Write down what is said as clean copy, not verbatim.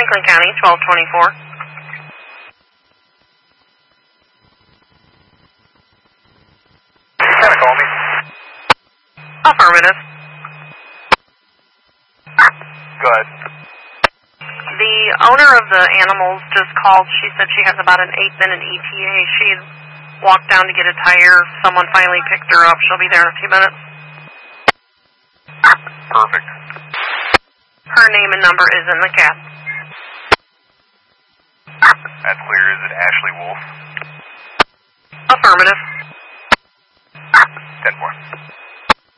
Franklin County, 1224. Trying to call me? Affirmative. Go ahead. The owner of the animals just called. She said she has about an 8-minute ETA. She walked down to get a tire. Someone finally picked her up. She'll be there in a few minutes. Perfect. Her name and number is in the cab. That's clear. Is it Ashley Wolf? Affirmative. 10-4.